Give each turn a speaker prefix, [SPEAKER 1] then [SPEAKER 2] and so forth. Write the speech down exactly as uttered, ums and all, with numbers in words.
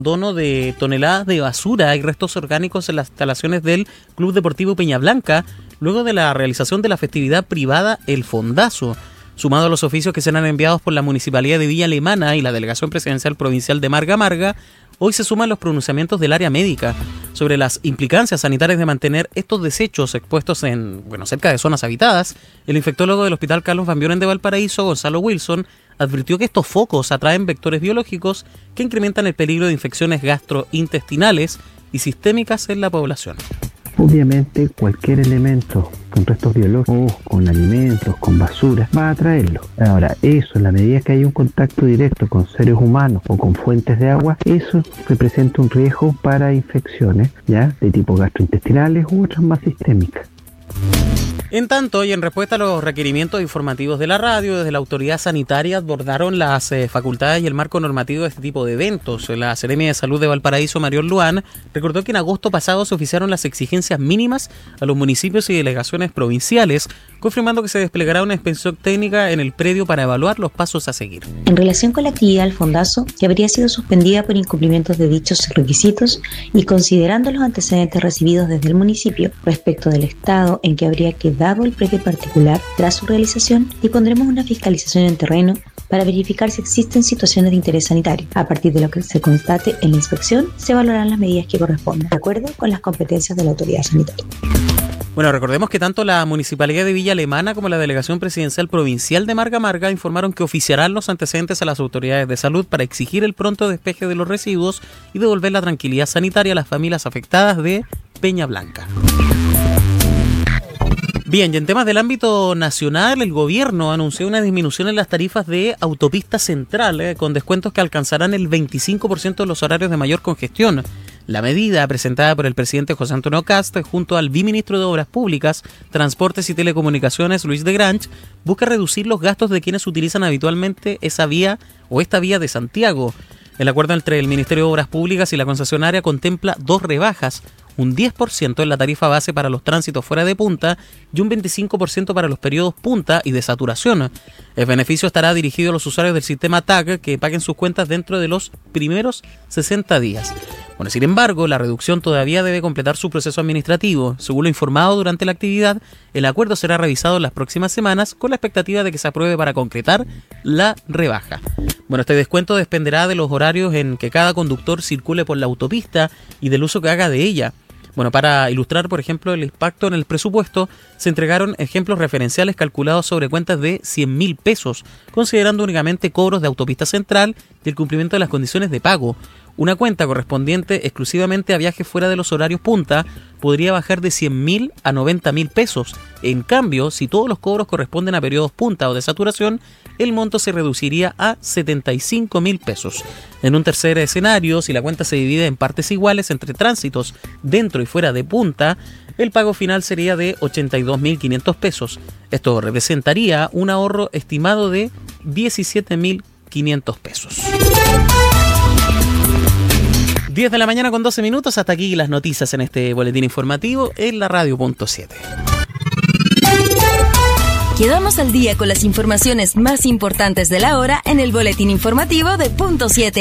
[SPEAKER 1] Dono de toneladas de basura y restos orgánicos en las instalaciones del Club Deportivo Peña Blanca, luego de la realización de la festividad privada El Fondazo. Sumado a los oficios que serán enviados por la Municipalidad de Villa Alemana y la Delegación Presidencial Provincial de Marga Marga, hoy se suman los pronunciamientos del área médica sobre las implicancias sanitarias de mantener estos desechos expuestos en, bueno, cerca de zonas habitadas. El infectólogo del Hospital Carlos Van Buren de Valparaíso, Gonzalo Wilson, advirtió que estos focos atraen vectores biológicos que incrementan el peligro de infecciones gastrointestinales y sistémicas en la población.
[SPEAKER 2] Obviamente cualquier elemento con restos biológicos, con alimentos, con basura, va a atraerlo. Ahora, eso, en la medida que hay un contacto directo con seres humanos o con fuentes de agua, eso representa un riesgo para infecciones, ¿ya?, de tipo gastrointestinales u otras más sistémicas.
[SPEAKER 1] En tanto, y en respuesta a los requerimientos informativos de la radio, desde la autoridad sanitaria abordaron las eh, facultades y el marco normativo de este tipo de eventos. La Seremia de Salud de Valparaíso, Mariol Luán, recordó que en agosto pasado se oficiaron las exigencias mínimas a los municipios y delegaciones provinciales, confirmando que se desplegará una inspección técnica en el predio para evaluar los pasos a seguir.
[SPEAKER 3] En relación con la actividad del Fondazo, que habría sido suspendida por incumplimientos de dichos requisitos y considerando los antecedentes recibidos desde el municipio respecto del estado en que habría quedado el predio particular tras su realización, dispondremos una fiscalización en terreno para verificar si existen situaciones de interés sanitario. A partir de lo que se constate en la inspección, se evaluarán las medidas que correspondan, de acuerdo con las competencias de la autoridad sanitaria.
[SPEAKER 1] Bueno, recordemos que tanto la Municipalidad de Villa Alemana como la Delegación Presidencial Provincial de Marga Marga informaron que oficiarán los antecedentes a las autoridades de salud para exigir el pronto despeje de los residuos y devolver la tranquilidad sanitaria a las familias afectadas de Peña Blanca. Bien, y en temas del ámbito nacional, el gobierno anunció una disminución en las tarifas de Autopista Central, eh, con descuentos que alcanzarán el veinticinco por ciento de los horarios de mayor congestión. La medida, presentada por el presidente José Antonio Kast junto al viceministro de Obras Públicas, Transportes y Telecomunicaciones, Luis de Grange, busca reducir los gastos de quienes utilizan habitualmente esa vía o esta vía de Santiago. El acuerdo entre el Ministerio de Obras Públicas y la concesionaria contempla dos rebajas, un diez por ciento en la tarifa base para los tránsitos fuera de punta y un veinticinco por ciento para los periodos punta y de saturación. El beneficio estará dirigido a los usuarios del sistema T A C que paguen sus cuentas dentro de los primeros sesenta días. Bueno, sin embargo, la reducción todavía debe completar su proceso administrativo. Según lo informado durante la actividad, el acuerdo será revisado en las próximas semanas con la expectativa de que se apruebe para concretar la rebaja. Bueno, este descuento dependerá de los horarios en que cada conductor circule por la autopista y del uso que haga de ella. Bueno, para ilustrar, por ejemplo, el impacto en el presupuesto, se entregaron ejemplos referenciales calculados sobre cuentas de cien mil pesos, considerando únicamente cobros de Autopista Central y el cumplimiento de las condiciones de pago. Una cuenta correspondiente exclusivamente a viajes fuera de los horarios punta podría bajar de cien mil a noventa mil pesos. En cambio, si todos los cobros corresponden a periodos punta o de saturación, el monto se reduciría a setenta y cinco mil pesos. En un tercer escenario, si la cuenta se divide en partes iguales entre tránsitos dentro y fuera de punta, el pago final sería de ochenta y dos mil quinientos pesos. Esto representaría un ahorro estimado de diecisiete mil quinientos pesos. diez de la mañana con doce minutos, hasta aquí las noticias en este boletín informativo en la radio punto siete.
[SPEAKER 4] Quedamos al día con las informaciones más importantes de la hora en el boletín informativo de punto siete.